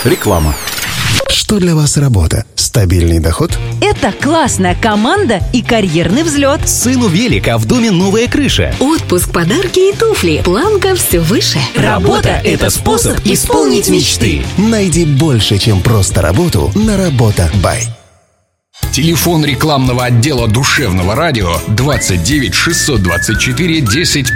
Реклама. Что для вас работа? Стабильный доход? Это классная команда и карьерный взлет. Сыну велик, а в доме новая крыша. Отпуск, подарки и туфли. Планка все выше. Работа – это способ исполнить мечты. Найди больше, чем просто работу на Работа.бай. Телефон рекламного отдела душевного радио 29 624 10